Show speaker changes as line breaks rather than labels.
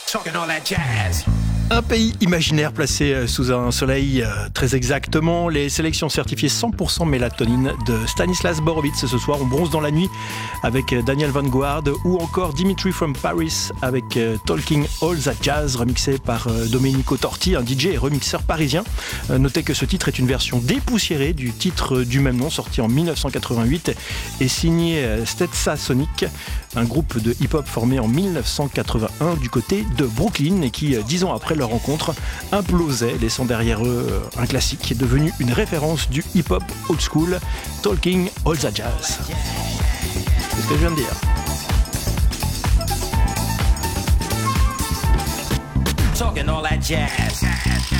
Talking all that jazz.
Un pays imaginaire placé sous un soleil très exactement. Les sélections certifiées 100% mélatonine de Stanislas Borowitz ce soir. On bronze dans la nuit avec Daniel Van Guard ou encore Dimitri from Paris avec Talking All That Jazz remixé par Domenico Torti, un DJ et remixeur parisien. Notez que ce titre est une version dépoussiérée du titre du même nom sorti en 1988 et signé Stetsasonic, un groupe de hip-hop formé en 1981 du côté de Brooklyn et qui, 10 ans après leur rencontre, implosait, laissant derrière eux un classique qui est devenu une référence du hip-hop old school, Talking All That Jazz. C'est ce que je viens de dire.
Talking all that jazz.